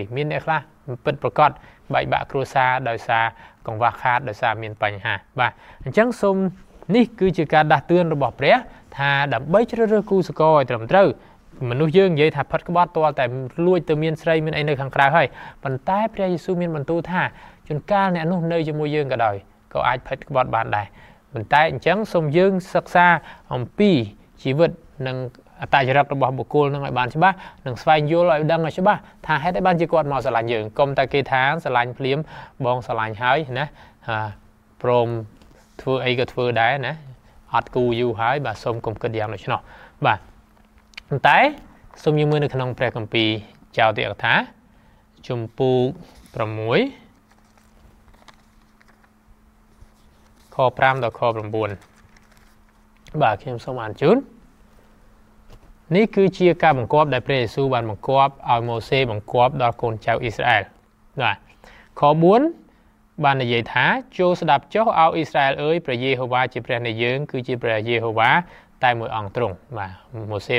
មានអ្នកខ្លះពិតប្រកបបែកបាក់គ្រួសារដោយសារកង្វះខាតដោយសារមានបញ្ហាបាទអញ្ចឹងសូមនេះគឺជាការដាស់តឿនរបស់ព្រះថាដើម្បីជ្រើសរើសគូស្រករឲ្យត្រឹមត្រូវមនុស្សយើងនិយាយថាផិតក្បត់ទាល់តែលួចទៅមានស្រីមានអីនៅខាងក្រៅហើយប៉ុន្តែព្រះយេស៊ូវមានបន្ទូលថាជួនកាលអ្នកនោះនៅជាមួយយើងក៏ដោយក៏អាចផិតក្បត់បានដែរប៉ុន្តែអញ្ចឹងសូមយើងសិក្សាអំពីជីវិតនិងអត្តចរិតរបស់បុគ្គលនឹងឲ្យបានច្បាស់និងស្វែងយល់ឲ្យដឹងឲ្យច្បាស់ថាហេតុអីបានជាគាត់មកស្រឡាញ់យើងកុំតែគេថាស្រឡាញ់ភ្លាមបងស្រឡាញ់ហើយណាព្រមធ្វើអីក៏ធ្វើដែរណាអត់គូយូរហើយបាទសូមកុំគិតយ៉ាងដូច្នោះបាទប៉ុន្តែសូមយើងមើលនៅក្នុងព្រះគម្ពីរចោទិកថាជំពូក6ខ5ដល់ខ9បាទខ្ញុំសូមអានជូននេះគឺជាការបង្គាប់ដែលព្រះយេស៊ូវបានបង្គាប់ឲ្យម៉ូសេបង្គាប់ដល់កូនចៅអ៊ីស្រាអែលបាទខ4បាននិយាយថាចូលស្ដាប់ចុះឲ្យអ៊ីស្រាអែលអើយព្រះយេហូវ៉ាជាព្រះនៃយើងគឺជាព្រះយេហូវ៉ាតែមួយអង្គទ្រង់បាទម៉ូសេ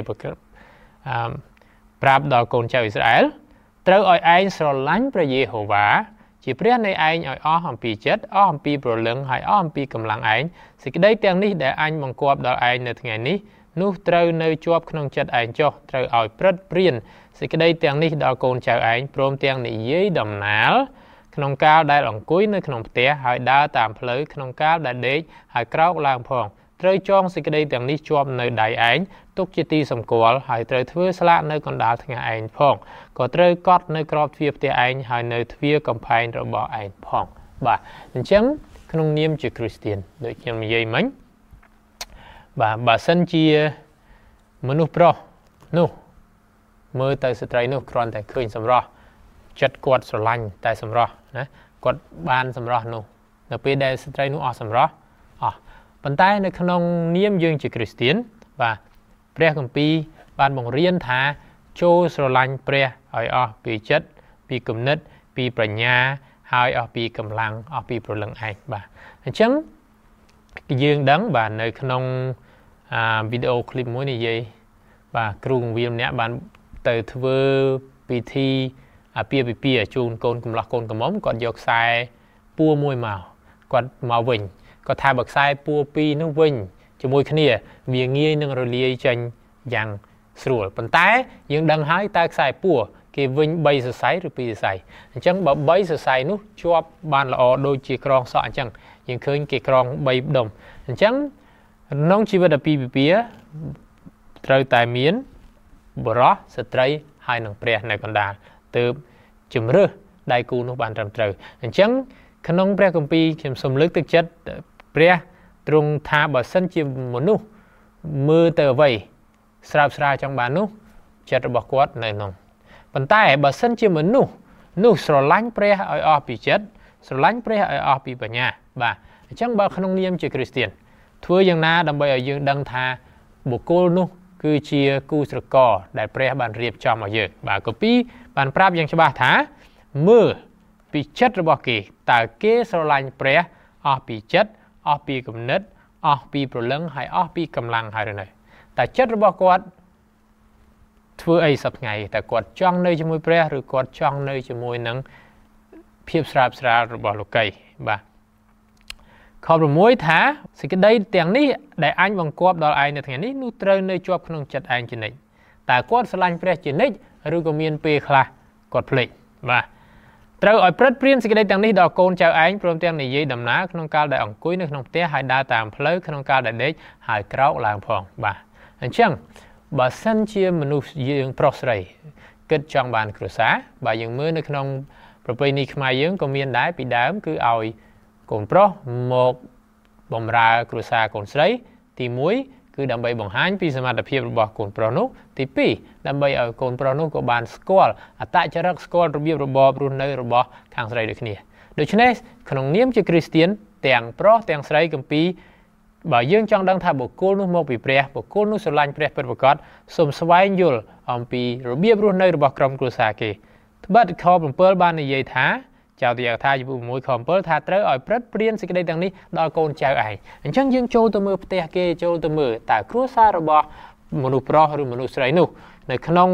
ប្រាប់ដល់កូនចៅអ៊ីស្រាអែលត្រូវឲ្យឯងស្រឡាញ់ព្រះយេហូវ៉ាជាព្រះនៃឯងឲ្យអស់អំពីចិត្តអស់អំពីព្រលឹងហើយអស់អំពីកម្លាំងឯងសេចក្តីទាំងនេះដែលអញបង្គាប់ដល់ឯងនៅថ្ងៃនេះនោះត្រូវនៅជាប់ក្នុងចិត្តឯងចុះត្រូវឲ្យព្រឹត្តព្រៀនសេចក្តីទាំងនេះដល់កូនចៅឯងព្រមទាំងនិយាយដំណាលក្នុងកាលដែលអង្គុយនៅក្នុងផ្ទះហើយដើរតាមផ្លូវក្នុងកាលដែលដេកហើយក្រោកឡើងផងត្រូវចងសេចក្តីទាំងនេះជាប់នៅដៃឯងទុកជាទីសម្គាល់ហើយត្រូវធ្វើស្លាកនៅកណ្ដាលថ្ងាសឯងផងក៏ត្រូវកត់នៅក្របទ្វារផ្ទះឯងហើយនៅទ្វារកំផែងរបស់ឯងផងបាទអញ្ចឹងក្នុងនាមជាគ្រីស្ទានដូចខ្ញុំនិយាយមិញបាទបើសិនជាមនុស្សប្រុសនោះមើលទៅស្ត្រីនោះគ្រាន់តែឃើញសម្រស់ចិត្តគាត់ស្រឡាញ់តែសម្រស់ណាគាត់បានសម្រស់នោះនៅពេលដែលស្ត្រីនោះអស់សម្រស់អស់ប៉ុន្តែនៅក្នុងនាមយើងជាគ្រីស្ទានបាទព្រះគម្ពីរបានបង្រៀនថាចូលស្រឡាញ់ព្រះឲ្យអស់ពីចិត្តពីគំនិតពីប្រាជ្ញាហើយអស់ពីកម្លាំងអស់ពីព្រលឹងឯងបាទអញ្ចឹងយើងដឹងបាទនៅក្នុងវីដេអូឃ្លីបមួយនិយាយបាទគ្រូបង្រៀនម្នាក់បានទៅធ្វើពិធីអាពាហ៍ពិពាហ៍ជូនកូនកំលោះកូនកំមុំគាត់យកខ្សែពួរមួយមកគាត់មកវិញគាត់ថាបើខ្សែពួរពីរនោះវិញជាមួយគ្នាវាងាយនឹងរលាយចេញយ៉ាងស្រួលប៉ុន្តែយើងដឹងហើយតើខ្សែពួរគេវិញ3សរសៃឬ2សរសៃអញ្ចឹងបើ3សរសៃនោះជាប់បានល្អដូចជាក្រងសក់អញ្ចឹងយើងឃើញគេក្រង3ដុំអញ្ចឹងក្នុងជីវិតអាពាហ៍ពិពាហ៍ត្រូវតែមានបុរសស្ត្រីហើយនិងព្រះនៅកណ្ដាលទើបជំរឿសដៃគូនោះបានត្រឹមត្រូវអញ្ចឹងក្នុងព្រះគម្ពីរខ្ញុំសូមលើកទឹកចិត្តព្រះទ្រង់ថាបើសិនជាមនុស្សមើលទៅអ្វីស្រើបស្រាលចង់បាននោះចិត្តរបស់គាត់នៅក្នុងប៉ុន្តែបើសិនជាមនុស្សនោះស្រឡាញ់ព្រះឲ្យអស់ពីចិត្តស្រឡាញ់ព្រះឲ្យអស់ពីបញ្ញាបាទអញ្ចឹងបើក្នុងនាមជាគ្រីស្ទានធ្វើយ៉ាងណាដើម្បីឲ្យយើងដឹងថាបុគ្គលនោះគឺជាគូស្រករដែលព្រះបានរៀបចំឲ្យយើងបាទគម្ពីរបានប្រាប់យ៉ាងច្បាស់ថាមើលពីចិត្តរបស់គេតើគេស្រឡាញ់ព្រះអស់ពីចិត្តអស់ពីគំនិតអស់ពីព្រលឹងហើយអស់ពីកម្លាំងហើយឬនៅតែចិត្តរបស់គាត់ធ្វើអីសប្តាហ៍តែគាត់ចង់នៅជាមួយព្រះឬគាត់ចង់នៅជាមួយនឹងភាពស្រាបស្រាលរបស់លោកីបាទខ6ថាសេចក្តីទាំងនេះដែលអញបង្គាប់ដល់ឯងនៅថ្ងៃនេះនោះត្រូវនៅជាប់ក្នុងចិត្តឯងជានិច្ចតើគាត់ស្រឡាញ់ព្រះជានិច្ចឬក៏មានពេលខ្លះគាត់ភ្លេចបាទត្រូវឲ្យព្រឹត្តព្រៀនសេចក្តីទាំងនេះដល់កូនចៅឯងព្រមទាំងនិយាយដំណើរក្នុងកាលដែលអង្គុយនៅក្នុងផ្ទះហើយដើរតាមផ្លូវក្នុងកាលដែលដេកហើយក្រោកឡើងផងបាទអញ្ចឹងបើសិនជាមនុស្សយើងប្រុសស្រីគិតចង់បានគ្រួសារបាទយើងមើលនៅក្នុងប្រពៃណីខ្មែរយើងក៏មានដែរពីដើមគឺឲ្យកូនប្រុសមកបម្រើគ្រួសារកូនស្រីទី1គឺដើម្បីបង្ហាញពីសមត្ថភាពរបស់កូនប្រុសនោះទី2ដើម្បីឲ្យកូនប្រុសនោះក៏បានស្គាល់អត្តចរិតស្គាល់របៀបរបបរស់នៅរបស់ខាងស្រីដូចគ្នាដូច្នេះក្នុងនាមជាគ្រីស្ទានទាំងប្រុសទាំងស្រីគម្ពីរបើយើងចង់ដឹងថាបុគ្គលនោះមកពីព្រះបុគ្គលនោះស្រឡាញ់ព្រះពិតប្រាកដសូមស្វែងយល់អំពីរបៀបរស់នៅរបស់ក្រុមគ្រួសារគេត្បិតខ7បាននិយាយថាចៅទយកថាជំពូក6ខ7ថាត្រូវឲ្យព្រឹត្តព្រៀនសេចក្តីទាំងនេះដល់កូនចៅឯងអញ្ចឹងយើងចូលទៅមើលផ្ទះគេចូលទៅមើលតើគ្រួសាររបស់មនុស្សប្រុសឬមនុស្សស្រីនោះនៅក្នុងផ្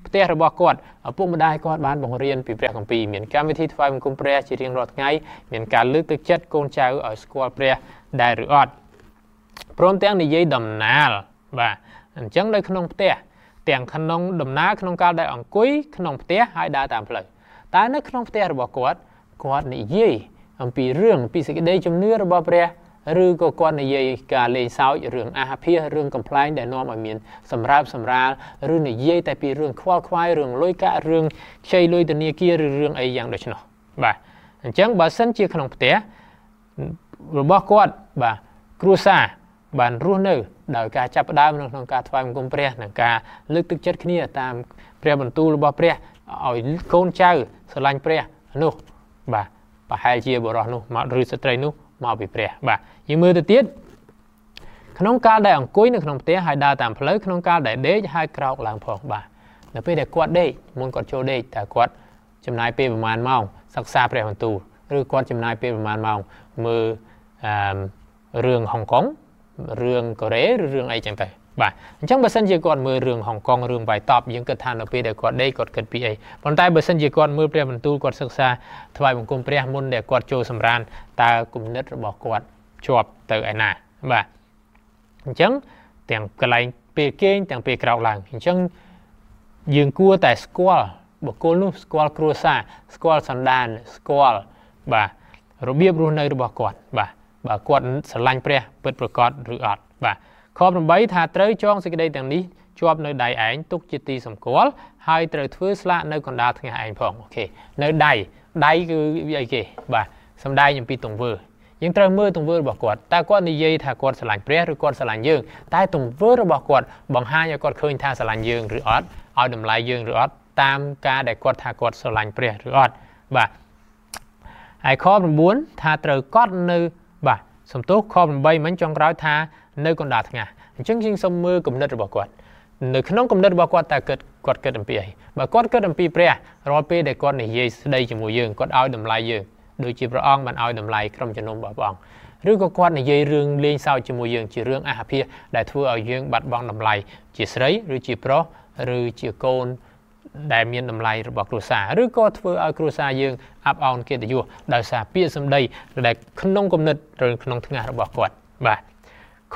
ផ្ទះរបស់គាត់ឪពុកម្ដាយគាត់បានបង្រៀនពីព្រះគម្ពីរមានកម្មវិធីថ្វាយបង្គំព្រះជារៀងរាល់ថ្ងៃមានការលើកទឹកចិត្តកូនចៅឲ្យស្គាល់ព្រះដែរឬអត់ព្រមទាំងនិយាយដំណាលបាទអញ្ចឹងនៅក្នុងផ្ទះទាំងក្នុងដំណើរក្នុងកាលដែលអង្គុយក្នុងផ្ទះហើយដើរតាមផ្លូវតែនៅក្នុងផ្ទះរបស់គាត់និយាយអំពីរឿងពីសេចក្តីជំនឿរបស់ព្រះឬក៏គាត់និយាយការលេងសើចរឿងអាហាភាសរឿងកំ pl ែងដែលនាំឲ្យមានសម្រាប់សម្រាលឬនិយាយតែពីរឿងខ្វល់ខ្វាយរឿងលុយកាក់រឿងខ្ចីលុយធនាគារឬរឿងអីយ៉ាងដូចនោះបាទអញ្ចឹងបើសិនជាក្នុងផ្ទះរបស់គាត់បាទគ្រួសារបានរស់នៅដោយការចាប់ផ្ដើមក្នុងការថ្វាយបង្គំព្រះនិងការលើកទឹកចិត្តគ្នាតាមព្រះបន្ទូលរបស់ព្រះឲ្យកូនចៅស្រឡាញ់ព្រះនោះបាទប្រហែលជាបុរសនោះមកឬស្ត្រីនោះមកពីព្រះបាទយើងមើលទៅទៀតក្នុងកាលដែលអង្គុយនៅក្នុងផ្ទះហើយដើរតាមផ្លូវក្នុងកាលដែលដេកហើយក្រោកឡើងផងបាទនៅពេលដែលគាត់ដេកមុនគាត់ចូលដេកតើគាត់ចំណាយពេលប្រហែលម៉ោងសិក្សាព្រះបន្ទូលឬគាត់ចំណាយពេលប្រហែលម៉ោងមើលរឿងហុងកុងរឿងកូរ៉េឬរឿងអីចឹងទៅបាទអញ្ចឹងបើសិនជាគាត់មើលរឿងហុងកុងរឿងវ៉ៃតបយើងគិតថានៅពេលដែលគាត់ដេកគាត់គិតពីអីប៉ុន្តែបើសិនជាគាត់មើលព្រះបន្ទូលគាត់សិក្សាថ្វាយបង្គំព្រះមុនដែលគាត់ចូលសម្រានតើគំនិតរបស់គាត់ជាប់ទៅឯណាបាទអញ្ចឹងទាំងកន្លែងពេលគេងទាំងពេលក្រោកឡើងអញ្ចឹងយើងគួរតែស្គាល់បុគ្គលនោះស្គាល់គ្រួសារស្គាល់សន្តានស្គាល់បាទរបៀបរស់នៅរបស់គាត់បាទបើគាត់ស្រឡាញ់ព្រះពិតប្រាកដឬអត់បាទខ8ថាត្រូវចងសេចក្តីទាំងនេះជាប់នៅដៃឯងទុកជាទីសម្គាល់ហើយត្រូវធ្វើស្លាកនៅកណ្ដាលថ្ងាសឯងផងអូខេនៅដៃគឺវាអីគេបាទសំដែងអំពីទង្វើយើងត្រូវមើលទង្វើរបស់គាត់តើគាត់និយាយថាគាត់ស្រឡាញ់ព្រះឬគាត់ស្រឡាញ់យើងតែទង្វើរបស់គាត់បង្ហាញឲ្យគាត់ឃើញថាស្រឡាញ់យើងឬអត់ឲ្យតម្លៃយើងឬអត់តាមការដែលគាត់ថាគាត់ស្រឡាញ់ព្រះឬអត់បាទហើយខ9ថាត្រូវកត់នៅបាទសំទោសខ8មិញចុងក្រោយថានៅកណ្ដាលថ្ងាសអញ្ចឹងយើងសូមមើលគំនិតរបស់គាត់នៅក្នុងគំនិតរបស់គាត់តើគាត់គិតអំពីអីបើគាត់គិតអំពីព្រះរាល់ពេលដែលគាត់និយាយស្ដីជាមួយយើងគាត់ឲ្យតម្លៃយើងដូចជាព្រះអង្គបានឲ្យតម្លៃក្រុមជំនុំរបស់ព្រះអង្គឬក៏គាត់និយាយរឿងលេងសើចជាមួយយើងជារឿងអាហាភាសដែលធ្វើឲ្យយើងបាត់បង់តម្លៃជាស្រីឬជាប្រុសឬជាកូនដែលមានតម្លៃរបស់គ្រួសារឬក៏ធ្វើឲ្យគ្រួសារយើងអាប់អោនកិត្តិយសដោយសារពាក្យសម្ដីដែលក្នុងគំនិតឬក្នុងថ្ងាសរបស់គាត់បាទខ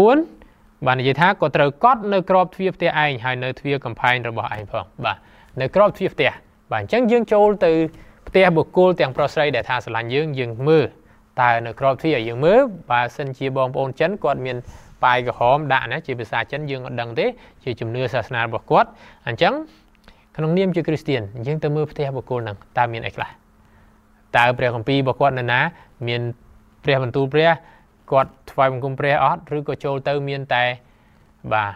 9បាននិយាយថាក៏ត្រូវកត់នៅក្របទ្វារផ្ទះឯងហើយនៅទ្វារកំផែងរបស់ឯងផងបាទនៅក្របទ្វារផ្ទះបាទអញ្ចឹងយើងចូលទៅផ្ទះបុគ្គលទាំងប្រុសស្រីដែលថាស្រឡាញ់យើងមើលតើនៅក្របទ្វារយើងមើលបើសិនជាបងប្អូនចិនគាត់មានប៉ាយក្រហមដាក់ណាជាភាសាចិនយើងអត់ដឹងទេជាជំនឿសាសនារបស់គាត់អញ្ចឹងក្នុងនាមជាគ្រីស្ទានយើងទៅមើលផ្ទះបុគ្គលហ្នឹងតើមានអីខ្លះតើព្រះគម្ពីររបស់គាត់នៅណាមានព្រះបន្ទូលព្រះគាត់ថ្វាយបង្គំព្រះអត់ឬក៏ចូលទៅមានតែបាទ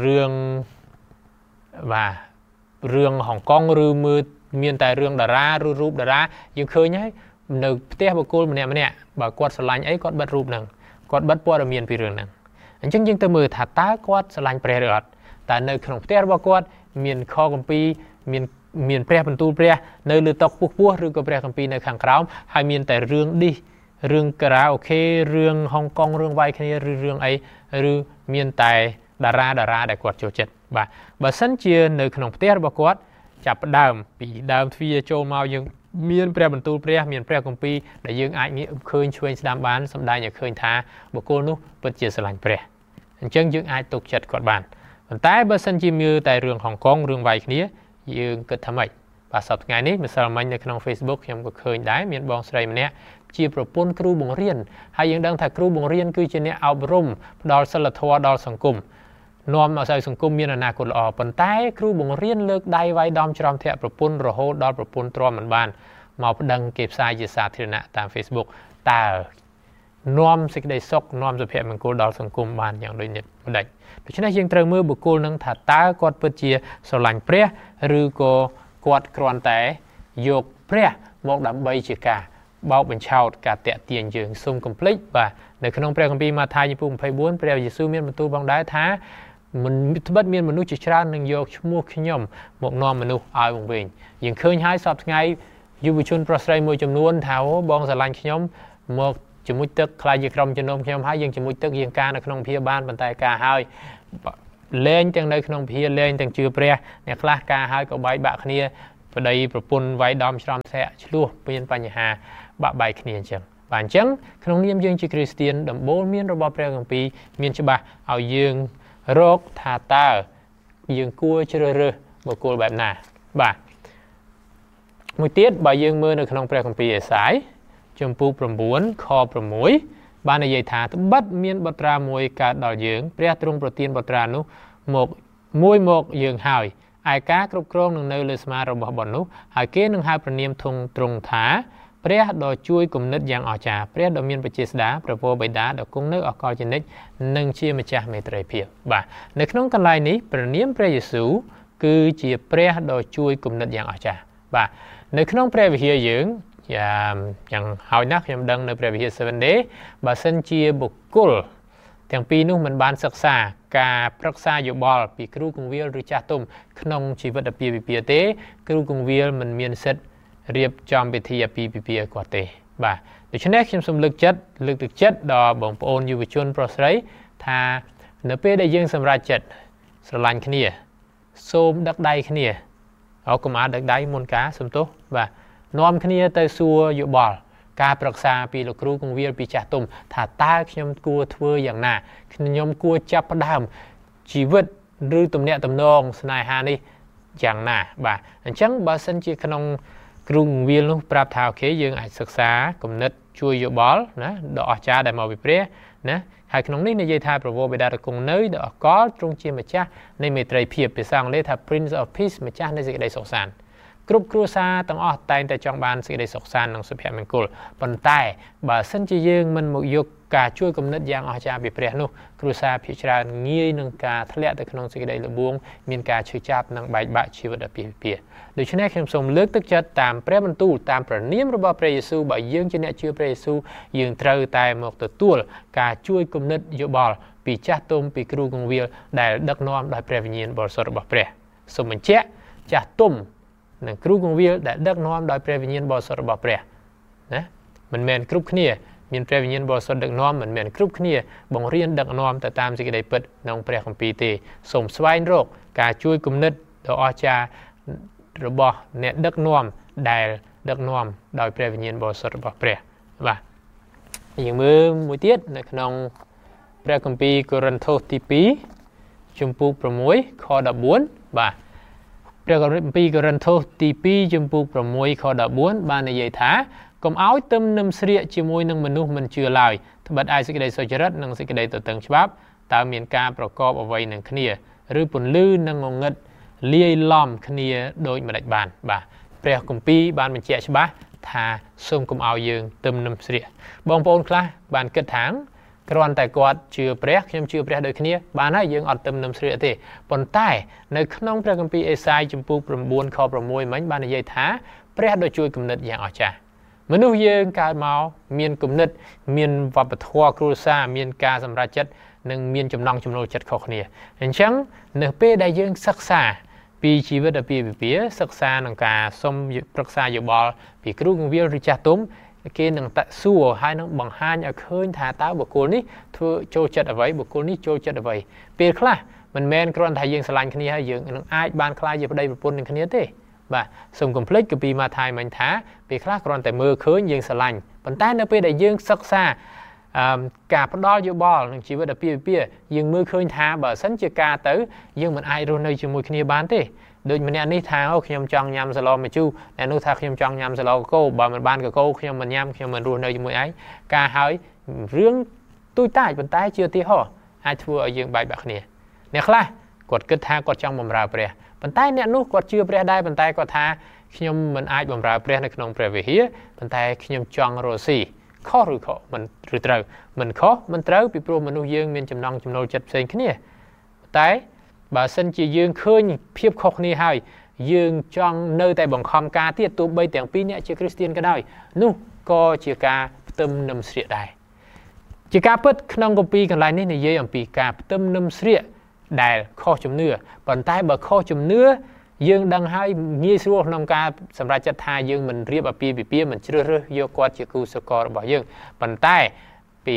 រឿងហុងកុងឬមើលមានតែរឿងតារាឬរូបតារាយើងឃើញហើយនៅផ្ទះបុគ្គលម្នាក់បើគាត់ស្រឡាញ់អីគាត់បិទរូបហ្នឹងគាត់បិទព័ត៌មានពីរឿងហ្នឹងអញ្ចឹងយើងទៅមើលថាតើគាត់ស្រឡាញ់ព្រះឬអត់តើនៅក្នុងផ្ទះរបស់គាត់មានខគម្ពីរមានព្រះបន្ទូលព្រះនៅលើតុពោះឬក៏ព្រះគម្ពីរនៅខាងក្រោមហើយមានតែរឿងឌីសរឿងការ៉ាអូខេរឿងហុងកុងរឿងវាយគ្នាឬរឿងអីឬមានតែតារាដែលគាត់ចូលចិត្តបាទបើសិនជានៅក្នុងផ្ទះរបស់គាត់ចាប់ផ្ដើមពីដើមទ្វារចូលមកយើងមានព្រះបន្ទូលព្រះមានព្រះគម្ពីរដែលយើងអាចងាកឃើញឆ្វេងស្ដាំបានសម្ដែងឲ្យឃើញថាបុគ្គលនោះពិតជាស្រឡាញ់ព្រះអញ្ចឹងយើងអាចទុកចិត្តគាត់បានប៉ុន្តែបើសិនជាមើលតែរឿងហុងកុងរឿងវាយគ្នាយើងគិតថាម៉េចបាទសប្តាហ៍ថ្ងៃនេះម្សិលមិញនៅក្នុង Facebook ខ្ញុំក៏ឃើញដែរមានបងស្រីម្នាក់ជាប្រពន្ធគ្រូបង្រៀនហើយយើងដឹងថាគ្រូបង្រៀនគឺជាអ្នកអប់រំផ្ដល់សិលធម៌ដល់សង្គមនាំឲ្យសង្គមមានអនាគតល្អប៉ុន្តែគ្រូបង្រៀនលើកដៃវាយដំច្រំធាក់ប្រពន្ធរហូតដល់ប្រពន្ធទ្រាំមិនបានមកប្តឹងគេផ្សាយជាសាធារណៈតាម Facebook តើនាំសេចក្តីសុខនាំសុភមង្គលដល់សង្គមបានយ៉ាងដូចម្តេចដូច្នេះយើងត្រូវមើលបុគ្គលនឹងថាតើគាត់ពិតជាស្រឡាញ់ព្រះឬក៏គាត់គ្រាន់តែយកព្រះមកដើម្បីជាការបោកបញ្ឆោតការតាក់ទាញយើងសូមកុំភ្លេចបាទនៅក្នុងព្រះគម្ពីរម៉ាថាយជំពូក24ព្រះយេស៊ូវមានបន្ទូលផងដែរថាត្បិតមានមនុស្សជាច្រើននឹងយកឈ្មោះខ្ញុំមកនាំមនុស្សឲ្យវង្វេងយើងឃើញហើយសពថ្ងៃយុវជនប្រុសស្រីមួយចំនួនថាអូបងស្រឡាញ់ខ្ញុំមកជាមួយទឹកខ្លាចជាក្រុមជំនុំខ្ញុំហើយយើងជាមួយទឹកយើងការនៅក្នុងភៀបាលប៉ុន្តែការហើយលែងទាំងនៅក្នុងវិហារលែងទាំងជឿព្រះអ្នកខ្លះការហើយក៏បែកបាក់គ្នាប្តីប្រពន្ធវាយដំច្រំធ្លាក់ឆ្លោះមានបញ្ហាបាក់បែកគ្នាអញ្ចឹងបាទអញ្ចឹងក្នុងនាមយើងជាគ្រីស្ទានដំបូលមានរបស់ព្រះគម្ពីរមានច្បាស់ឲ្យយើងរកថាតើយើងគួរជ្រើសរើសបុគ្គលបែបណាបាទមួយទៀតបើយើងមើលនៅក្នុងព្រះគម្ពីរអេសាយជំពូក9ខ6បាននិយាយថាត្បិតមានបុត្រាមួយកើតដល់យើងព្រះទ្រង់ប្រទានបុត្រានោះមកយើងហើយឯការគ្រប់គ្រងនឹងនៅលើស្មារបស់បុត្រនោះហើយគេនឹងហៅព្រះនាមទ្រង់ថាព្រះដ៏ជួយគំនិតយ៉ាងអស្ចារ្យព្រះដ៏មានបជាស្ដាព្រះវរបិតាដ៏គង់នៅអកលជានិច្ចនិងជាម្ចាស់មេត្រីភាពបាទនៅក្នុងកន្លែងនេះព្រះនាមព្រះយេស៊ូវគឺជាព្រះដ៏ជួយគំនិតយ៉ាងអស្ចារ្យបាទនៅក្នុងព្រះវិហារយើងយ៉ាងហើយណាស់ខ្ញុំដឹងនៅព្រះវិហារ Seven Day បើសិនជាបុគ្គលទាំងពីរនោះមិនបានសិក្សាការប្រឹក្សាយោបល់ពីគ្រូគង្វាលឬចាស់ទុំក្នុងជីវិតអាពាហ៍ពិពាហ៍ទេគ្រូគង្វាលមិនមានសិទ្ធិរៀបចំពិធីអាពាហ៍ពិពាហ៍គាត់ទេបាទដូច្នេះខ្ញុំសូមលើកទឹកចិត្តដល់បងប្អូនយុវជនប្រុសស្រីថានៅពេលដែលយើងសម្រេចចិត្តស្រឡាញ់គ្នាសូមដឹកដៃគ្នាកុំអាដឹកដៃមុនការសំទោសបាទនាំគ្នាទៅសួរយោបល់ការប្រឹក្សាពីលោកគ្រូគង្វាលពីចាស់ទុំថាតើខ្ញុំគួរធ្វើយ៉ាងណាខ្ញុំគួរចាប់ផ្ដើមជីវិតឬទំនាក់ទំនងស្នេហានេះយ៉ាងណាបាទអញ្ចឹងបើសិនជាក្នុងគ្រូគង្វាលនោះប្រាប់ថាអូខេយើងអាចសិក្សាគំនិតជួយយោបល់ណាដ៏អស្ចារ្យដែលមកពីព្រះណាហើយក្នុងនេះនិយាយថាព្រះវរបិតាដ៏គង់នៅដ៏អកលទ្រង់ជាម្ចាស់នៃមេត្រីភាពភាសាអង់គ្លេសថា Prince of Peace ម្ចាស់នៃសេចក្តីសុខសាន្តគ្រប់គ្រួសារទាំងអស់តែងតែចង់បានសេចក្តីសុខសាន្តនិងសុភមង្គលប៉ុន្តែបើសិនជាយើងមិនមកយកការជួយគំនិតយ៉ាងអស្ចារ្យពីព្រះនោះគ្រួសារភាគច្រើនងាយនឹងការធ្លាក់ទៅក្នុងសេចក្តីល្បួងមានការឈឺចាប់និងបែកបាក់ជីវិតអាពាហ៍ពិពាហ៍ដូច្នេះខ្ញុំសូមលើកទឹកចិត្តតាមព្រះបន្ទូលតាមព្រះនាមរបស់ព្រះយេស៊ូវបើយើងជាអ្នកជឿព្រះយេស៊ូវយើងត្រូវតែមកទទួលការជួយគំនិតយោបល់ពីចាស់ទុំពីគ្រូគង្វាលដែលដឹកនាំដោយព្រះវិញ្ញាណបរិសុទ្ធរបស់ព្រះសូមបញ្ជាក់ចាស់ទុំនិងគ្រូគង្វាលដែលដឹកនាំដោយព្រះវិញ្ញាណបរិសុទ្ធរបស់ព្រះណាមិនមែនគ្រប់គ្នាមានព្រះវិញ្ញាណបរិសុទ្ធដឹកនាំមិនមែនគ្រប់គ្នាបង្រៀនដឹកនាំទៅតាមសេចក្តីពិតក្នុងព្រះគម្ពីរទេសូមស្វែងរកការជួយគំនិតដ៏អស្ចារ្យរបស់អ្នកដឹកនាំដែលដឹកនាំដោយព្រះវិញ្ញាណបរិសុទ្ធរបស់ព្រះបាទយើងមើលមួយទៀតនៅក្នុងព្រះគម្ពីរកូរិនថូសទី2ជំពូក6ខ14បាទព្រះគម្ពីរកូរិនថូសទី2ជំពូក6ខ14បាននិយាយថាកុំឲ្យទឹមនឹមស្រៀកជាមួយនឹងមនុស្សមិនជឿឡើយត្បិតឯសេចក្តីសុចរិតនិងសេចក្តីទទឹងច្បាប់តើមានការប្រកបអ្វីនឹងគ្នាឬពន្លឺនិងងងឹតលាយឡំគ្នាដូចម្ដេចបានបាទព្រះគម្ពីរបានបញ្ជាក់ច្បាស់ថាសូមកុំឲ្យយើងទឹមនឹមស្រៀកបងប្អូនខ្លះបានគិតថាគ្រាន់តែគាត់ជឿព្រះខ្ញុំជឿព្រះដូចគ្នាបានហើយយើងអត់ទឹមនឹមស្រៀកទេប៉ុន្តែនៅក្នុងព្រះគម្ពីរអេសាយជំពូក9ខ6មិញបាននិយាយថាព្រះដ៏ជួយគំនិតយ៉ាងអស្ចារ្យមនុស្សយើងកើតមកមានគំនិតមានវប្បធម៌គ្រួសារមានការសម្រេចចិត្តនិងមានចំណង់ចំណូលចិត្តខុសគ្នាអញ្ចឹងនៅពេលដែលយើងសិក្សាពីជីវិតអាពាហ៍ពិពាហ៍សិក្សានឹងការសុំប្រឹក្សាយោបល់ពីគ្រូគង្វាលឬចាស់ទុំគេនឹងសួរហើយនឹងបង្ហាញឲ្យឃើញថាតើបុគ្គលនេះធ្វើចូលចិត្តអ្វីបុគ្គលនេះចូលចិត្តអ្វីពេលខ្លះមិនមែនគ្រាន់តែយើងស្រឡាញ់គ្នាហើយយើងនឹងអាចបានខ្លាយជាប្តីប្រពន្ធនឹងគ្នាទេបាទសូមកុំភ្លេចកាពីម៉ាថាយមិញថាពេលខ្លះគ្រាន់តែមើលឃើញយើងស្រឡាញ់ប៉ុន្តែនៅពេលដែលយើងសិក្សាការផ្ដល់យោបល់នឹងជីវិតអាពាហ៍ពិពាហ៍យើងមើលឃើញថាបើសិនជាការទៅយើងមិនអាចរស់នៅជាមួយគ្នាបានទេដូចម្នាក់នេះថាអូខ្ញុំចង់ញ៉ាំសាឡម្ជូរអ្នកនោះថាខ្ញុំចង់ញ៉ាំសាឡកកូបើមិនបានកកូខ្ញុំមិនញ៉ាំខ្ញុំមិនរស់នៅជាមួយឯងការហើយរឿងទូចតាចប៉ុន្តែជាឧទាហរណ៍អាចធ្វើឲ្យយើងបែកបាក់គ្នាអ្នកខ្លះគាត់គិតថាគាត់ចង់បម្រើព្រះប៉ុន្តែអ្នកនោះគាត់ជឿព្រះដែរប៉ុន្តែគាត់ថាខ្ញុំមិនអាចបម្រើព្រះនៅក្នុងព្រះវិហារប៉ុន្តែខ្ញុំចង់រស់ស៊ីខុសឬខុសមិនឬត្រូវមិនខុសមិនត្រូវពីព្រោះមនុស្សយើងមានចំណង់ចំណូលចិត្តផ្សេងគ្នាតែបើសិនជាយើងឃើញភាពខុសគ្នាហើយយើងចង់នៅតែបង្ខំការទៀតទោះបីទាំងពីរអ្នកជាគ្រីស្ទានក៏ដោយនោះក៏ជាការផ្ទឹមនឹមស្រៀកដែរជាការពិតក្នុងគម្ពីរកន្លែងនេះនិយាយអំពីការផ្ទឹមនឹមស្រៀកដែលខុសជំនឿប៉ុន្តែបើខុសជំនឿយើងដឹងហើយងាយស្រួលក្នុងការសម្រេចចិត្តថាយើងមិនរៀបអាពាហ៍ពិពាហ៍មិនជ្រើសរើសយកគាត់ជាគូស្រកររបស់យើងប៉ុន្តែពីផ្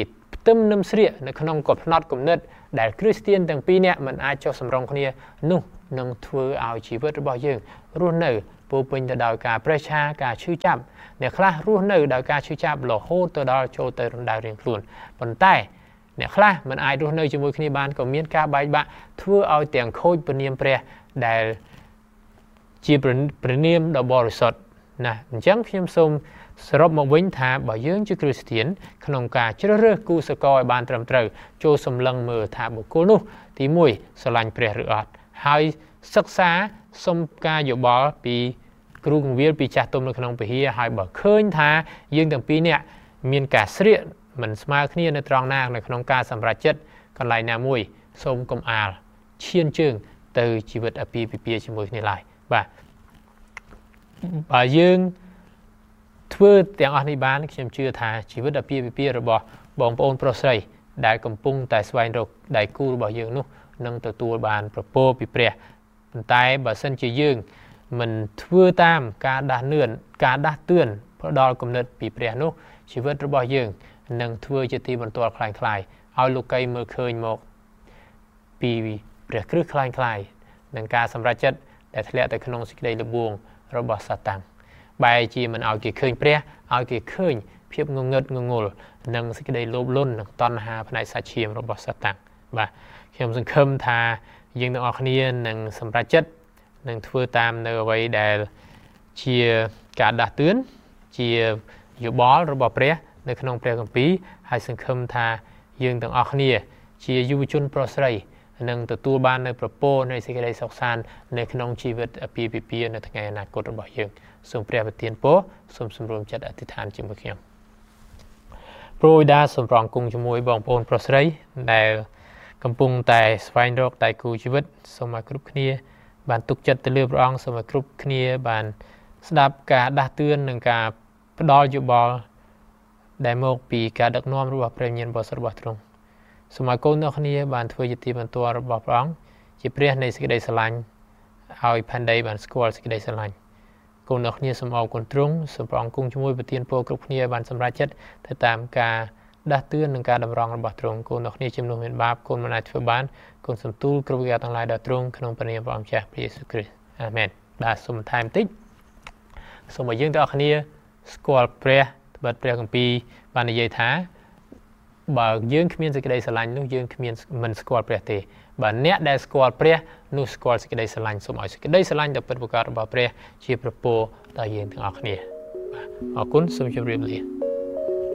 ទឹមនឹមស្រៀកនៅក្នុងកបផ្នត់គំនិតដែលគ្រីស្ទានទាំងពីរនាក់មិនអាចចុះសម្រុងគ្នានោះនឹងធ្វើឲ្យជីវិតរបស់យើងរស់នៅពោពេញទៅដោយការប្រេះឆាការឈឺចាប់អ្នកខ្លះរស់នៅដោយការឈឺចាប់រហូតទៅដល់ចូលទៅរំដៅរៀងខ្លួនប៉ុន្តែអ្នកខ្លះមិនអាចរស់នៅជាមួយគ្នាបានក៏មានការបែកបាក់ធ្វើឲ្យទាំងខូចព្រះនាមព្រះដែលជាព្រះនាមដ៏បរិសុទ្ធណាអញ្ចឹងខ្ញុំសូមសរុបមកវិញថាបើយើងជាគ្រីស្ទានក្នុងការជ្រើសរើសគូស្រករឲ្យបានត្រឹមត្រូវចូលសម្លឹងមើលថាបុគ្គលនោះទី1ស្រឡាញ់ព្រះឬអត់ហើយសិក្សាសុំការយោបល់ពីគ្រូគង្វាលពីចាស់ទុំនៅក្នុងពហិហើយបើឃើញថាយើងទាំងពីរនាក់មានការស្រៀកមិនស្មើគ្នានៅត្រង់ណានៅក្នុងការសម្រេចចិត្តកន្លែងណាមួយសូមកុំអាលឈានជើងទៅជីវិតអាពាហ៍ពិពាហ៍ជាមួយគ្នាឡើយបាទបើយើងធ្វើទាំងអស់នេះបានខ្ញុំជឿថាជីវិតអាពាហ៍ពិពាហ៍របស់បងប្អូនប្រុសស្រីដែលកំពុងតែស្វែងរកដៃគូរបស់យើងនោះនឹងទទួលបានប្រពរពីព្រះប៉ុន្តែបើសិនជាយើងមិនធ្វើតាមការដាស់តឿនផ្ដល់គំនិតពីព្រះនោះជីវិតរបស់យើងនឹងធ្វើជាទីបន្ទាល់คล้ายឲ្យលោកីមើលឃើញមកពីព្រះគ្រឹះคล้ายនឹងការសម្រេចចិត្តដែលធ្លាក់ទៅក្នុងសេចក្តីល្បួងរបស់សាតាំងបែរជាមិនឲ្យគេឃើញព្រះឲ្យគេឃើញភាពងងឹតងងល់និងសេចក្តីលោភលន់និងតណ្ហាផ្នែកសាច់ឈាមរបស់សាតាំងបាទខ្ញុំសង្ឃឹមថាយើងទាំងអស់គ្នានឹងសម្រេចចិត្តនឹងធ្វើតាមនៅអ្វីដែលជាការដាស់តឿនជាយោបល់របស់ព្រះនៅក្នុងព្រះគម្ពីរហើយសង្ឃឹមថាយើងទាំងអស់គ្នាជាយុវជនប្រុសស្រីនឹងទទួលបាននៅប្រពោនៃសេចក្តីសុខសាន្តនៅក្នុងជីវិតអាពាហ៍ពិពាហ៍នៅថ្ងៃអនាគតរបស់យើងសូមព្រះប្រទានពរសូមសម្រុំចិត្តអធិដ្ឋានជាមួយខ្ញុំព្រះបិតាសូមប្រងគង់ជាមួយបងប្អូនប្រុសស្រីដែលកំពុងតែស្វែងរកដៃគូជីវិតសូមឲ្យគ្រប់គ្នាបានទុកចិត្តទៅលើព្រះអង្គសូមឲ្យគ្រប់គ្នាបានស្ដាប់ការដាស់តឿននិងការផ្ដល់យោបល់ដែលមកពីការដឹកនាំរបស់ព្រះវិញ្ញាណបរិសុទ្ធរបស់ទ្រង់សូមឲ្យកូនទាំងគ្នាបានធ្វើជាទីបន្ទាល់របស់ព្រះអង្គជាព្រះនៃសេចក្តីស្រឡាញ់ឲ្យផែនដីបានស្គាល់សេចក្តីស្រឡាញ់កូនទាំងគ្នាសូមអរគុណទ្រង់សូមព្រះអង្គគង់ជាមួយប្រទានពរគ្រប់គ្នាបានសម្រេចចិត្តទៅតាមការដាស់តឿននិងការតម្រង់របស់ទ្រង់កូនទាំងគ្នាជំនួសមានបាបកូនមិនអាចធ្វើបានកូនសំទូលគ្រប់វិការទាំងឡាយដល់ទ្រង់ក្នុងព្រះនាមព្រះអង្គចាស់ព្រះយេស៊ូវគ្រីស្ទអាមែនបាទសូមថែមតិចសូមឲ្យយើងទាំងអស់គ្នាស្គាល់ព្រះត្បិតព្រះគម្ពីរបាននិយាយថាបើយើងគ្មានសេចក្តីស្រឡាញ់នោះយើងគ្មានមិនស្គាល់ព្រះទេបើអ្នកដែលស្គាល់ព្រះនោះស្គាល់សេចក្តីស្រឡាញ់សូមឲ្យសេចក្តីស្រឡាញ់ដ៏ពិតប្រាកដរបស់ព្រះជាប្រពោដល់យើងទាំងអស់គ្នាបាទអរគុណសូមជម្រាបលា